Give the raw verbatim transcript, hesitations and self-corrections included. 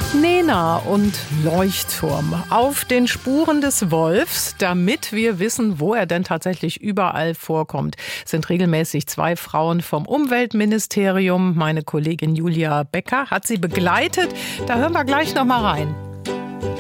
Nena und Leuchtturm auf den Spuren des Wolfs, damit wir wissen, wo er denn tatsächlich überall vorkommt, sind regelmäßig zwei Frauen vom Umweltministerium. Meine Kollegin Julia Becker hat sie begleitet. Da hören wir gleich noch mal rein.